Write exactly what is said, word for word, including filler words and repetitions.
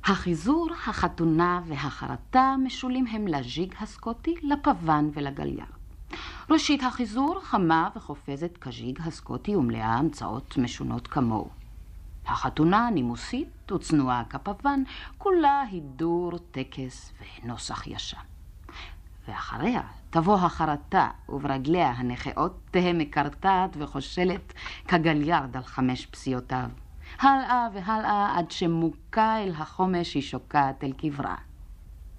החיזור, החתונה והחרטה משולים הם לג'יג הסקוטי, לפוון ולגלייר. ראשית החיזור חמה וחופזת כג'יג הסקוטי ומלאה המצאות משונות כמוהו. החתונה נימוסית וצנועה כפוון, כולה הידור, טקס ונוסח ישן. ואחריה תבוא החרטה, וברגליה הנכאות תהא מקרטעת וחושלת כגליארד על חמש פסיעותיו. הלאה והלאה עד שמוקה אל החומש היא שוקעת אל קברה.